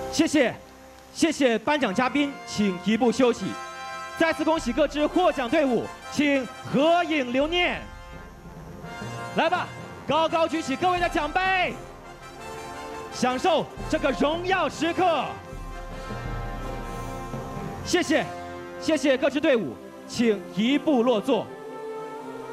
谢谢，谢谢颁奖嘉宾，请移步休息。再次恭喜各支获奖队伍，请合影留念。来吧，高高举起各位的奖杯，享受这个荣耀时刻。谢谢，谢谢各支队伍，请移步落座。